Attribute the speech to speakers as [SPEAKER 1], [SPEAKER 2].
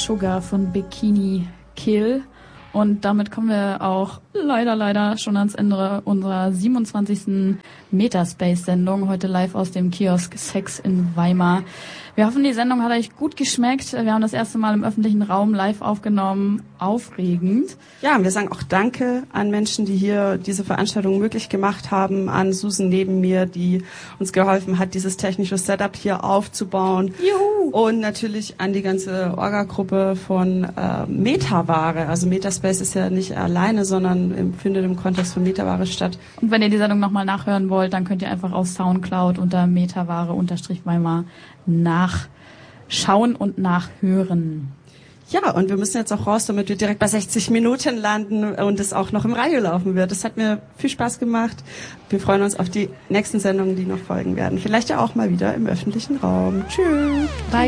[SPEAKER 1] Sugar von Bikini Kill. Und damit kommen wir auch leider schon ans Ende unserer 27. Metaspace-Sendung, heute live aus dem Kiosk Sex in Weimar. Wir hoffen, die Sendung hat euch gut geschmeckt. Wir haben das erste Mal im öffentlichen Raum live aufgenommen. Aufregend.
[SPEAKER 2] Ja, und wir sagen auch Danke an Menschen, die hier diese Veranstaltung möglich gemacht haben, an Susan neben mir, die uns geholfen hat, dieses technische Setup hier aufzubauen.
[SPEAKER 1] Juhu!
[SPEAKER 2] Und natürlich an die ganze Orga-Gruppe von Metaware. Also Metaspace ist ja nicht alleine, sondern findet im Kontext von Metaware statt.
[SPEAKER 1] Und wenn ihr die Sendung nochmal nachhören wollt, dann könnt ihr einfach auf Soundcloud unter Metaware_Weimar nachschauen und nachhören.
[SPEAKER 2] Ja, und wir müssen jetzt auch raus, damit wir direkt bei 60 Minuten landen und es auch noch im Radio laufen wird. Das hat mir viel Spaß gemacht. Wir freuen uns auf die nächsten Sendungen, die noch folgen werden. Vielleicht ja auch mal wieder im öffentlichen Raum. Tschüss.
[SPEAKER 1] Bye.